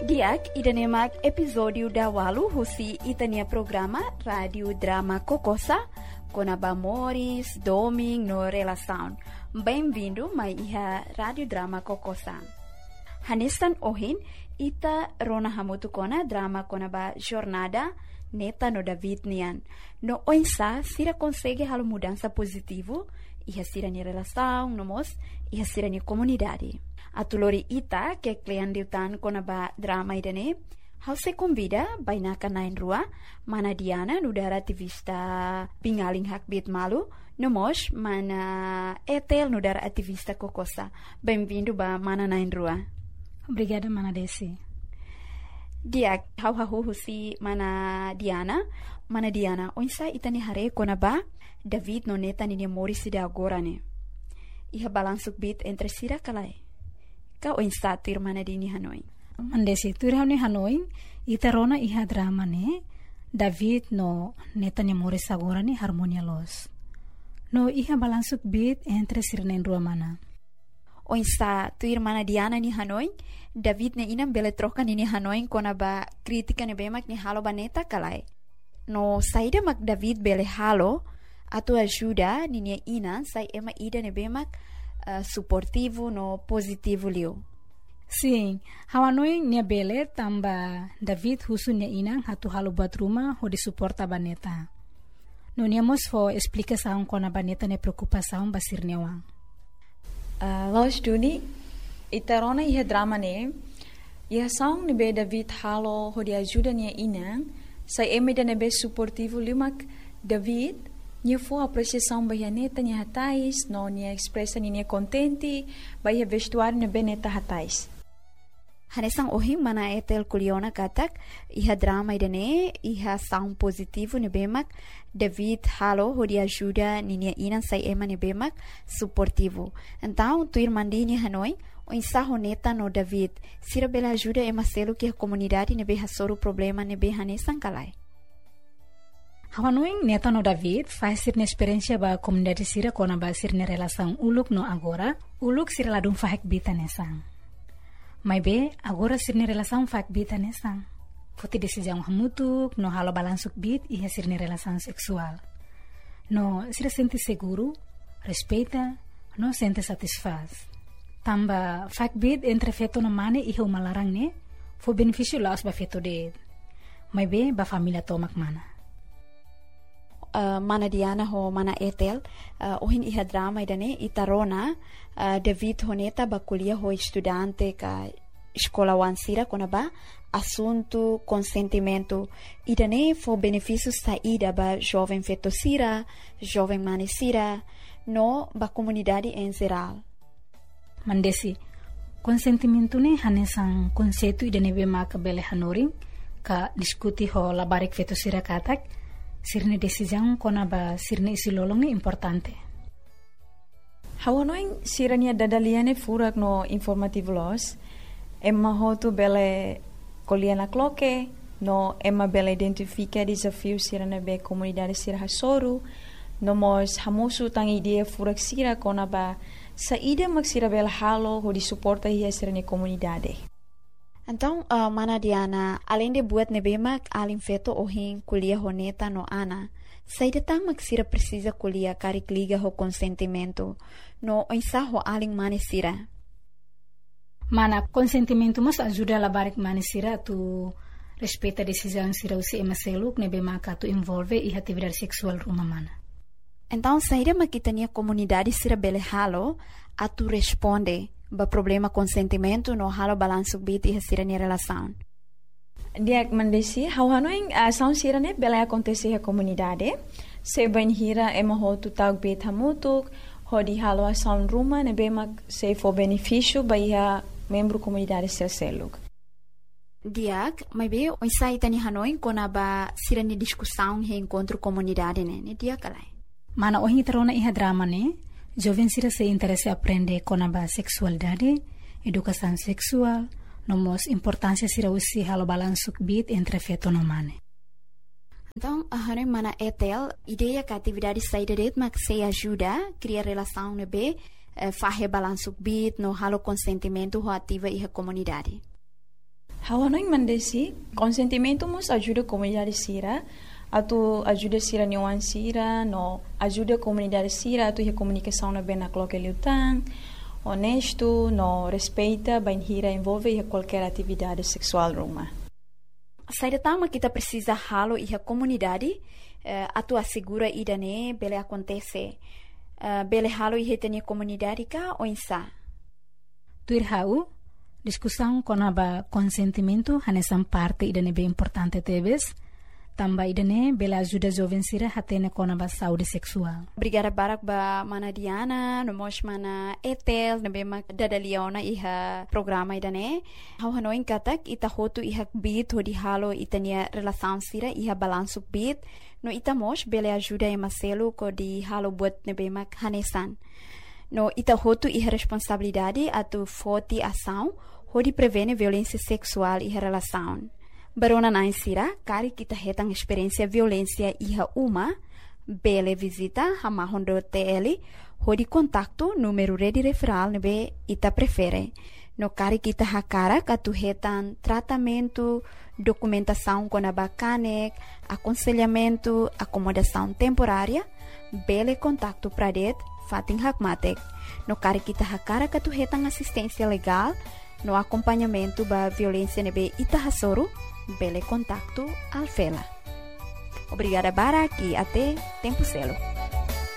Diak idanemak episódio da Walu husi itania programa Rádio Drama Kokosa com Moris, Doming no Relação. Bem-vindo mai iha Rádio Drama Kokosa. Hanestan ohin ita rona hamutu kona drama kona ba jornada neta no David nian. No oinsa sira consegue halo mudança positivo iha sira ni relação nomos iha sira ni comunidade. Atulori ita que kliandiutan kona ba drama idane hal se convida bainaka nain rua mana Diana nudara ativista pingaling hakbit malu nomos mana Etel nudara ativista Kokosa. Bem-vindo ba mana nain rua. Obrigada, mana Desi. Dia hau husi mana Diana onsa itani hare kona ba David no neta ni Moris de agora ne. Iha balansuk bit entre sira kalai. Ka onsa tir mana dini Hanoi. Mandesi tur Hanoi ita rona iha drama ne David no neta ni Moris agora ne harmonia los. No iha balansuk bit entre sira nen rua mana. Onsa tuir mana Diana ni Hanoi David ne inam bele troca ni Hanoi kona ba kritika ne bemak ni halo baneta kalai. No saida mak David bele halo atu ajuda ni ina sai ema ida ne bemak suportivo no positivo liu. Sim, Hanoi ne bele tamba David husu ne ina hatu halo buat rumah ho di suporta baneta. No niamos fo explica saung kona baneta ne preocupa saung basir ne wang. Los Duni, itarona iha drama ne, iha saung nebe David halo ho di ajuda nia inang, sai eme da nebe suportivo limak David, nia fo apreciação bahia neta nia hatais, no nia expressa nia contenti, bahia vestuário nebe neta hatais. Hanesang ohing mana Etel kuliona katak iha drama idane iha saung positivo nebemak David halo ho di ajuda ninia inan sai ema nebemak suportivo. Então tuir mandi ni Hanoi o insaho neta no David sira bela ajuda ema selo que a comunidade nebe hasoru problema nebe hanesang kalai. Hanoi neta no David faz sir na experiência ba comunidade sira kona ba sir na relação uluk no agora uluk sira ladung fahek bita nesang. Mai be, agora sirne relação fak bita nesang. Foti decisão hamutuk, no halo balansuk bit iha sirne relação sexual. No sira sente seguro, respeita, no sente satisfaz. Tamba fak bit entre feto no mane iha umalarang ne, fo benefício laos ba feto de. Mai be, ba família tomak mana. Mana Diana ho mana Etel ohin iha drama idane itarona David honeta ba kuliah ho estudante ka escola wansira kona ba assunto consentimento idane fo benefícios saída ba jovem fetosira jovem manesira no ba comunidade em geral. Mandesi consentimento ne hanesang conceito idane be maka bele hanoring ka diskuti ho labarik fetosira katak sirne decisão kona ba sirne isi lolong importante. Hawanoing sirania dadaliane furak no informativo los, emma hotu bele koliana kloke, no emma bele identifica desafio sirane be comunidade sira hasoru, no mos hamusu tang idea furak sira kona ba saída mak sira bele halo ho di suporta hia sirane comunidade. Então, mana Diana, além de buat nebemak alin feto ohin kuliah honeta no ana, saída tang maksira precisa kuliah karik liga ho consentimento, no insa ho alin manesira. Mana consentimento mas ajuda labarik manesira tu respeita decisão sira usi emaseluk nebemak tu envolve e atividade sexual rumah mana. Então, saída makitania comunidade sira bele halo, atu responde ba problema consentimento no halo balansuk bit iha sirani relação. Diak mandesi hawanoing saun sirane bela acontece a comunidade se ben hira ema ho tu tag bit hamutuk ho di halo saun ruma ne bemak se for benefício ba iha membro comunidade selseluk. Diak mai be o sai tani Hanoi kona ba sirani discussão he encontro comunidade ne dia kalai. Mana ohi terona iha drama ne jovem sira se interesse aprende kona ba sexualidade, educação sexual, nomos importância sira usi halo balansuk bit entre feto no mane. Então, a Hanoi mana Etel, ideia que a atividade saída de mas se ajuda a criar relação nebe fahe balansuk bit no halo consentimento ho ativa iha comunidade. Hawa não mandesi consentimento mos ajuda a comunidade sira, atu ajuda sira niwan sira, no ajuda a comunidade sira, atu a comunicação na bem na coloque liutang, honesto, no respeita, bem hira envolve qualquer atividade sexual ruma. Saída tama kita precisa halo e a comunidade, atu assegura idane bele acontece, bele halo e retenia comunidade ka ou insa. Tuir hau discussão com a consentimento hanesan parte idane bem importante tebes, também idane bela ajuda jovem sira hatene com a saúde sexual. Obrigada barak ba mana Diana, nomos mana Etel, nabe mak dada Leona iha programa idane. Hau hanoin katak ita hotu iha bit hodi halo itania relação sira iha balanço bit, no ita mos bele ajuda e maselo ko di halo buat nabe mak hanesan. No ita hotu iha responsabilidade atu forte ação hodi prevene violência sexual e relação. Barona na insira, kari kita hetang experiência violência iha uma, bele visita hamahondo TL, hodi contacto número rede referral nebe ita prefere. No kari kita hakara katu hetang tratamento, documentação com abacanek, aconselhamento, acomodação temporária, bele contacto pradet, fatin hakmatek. No kari kita hakara katu hetang assistência legal, no acompanhamento da violência nebe Itahasoro, bele contacto alfela. Obrigada Barak e até tempo celo.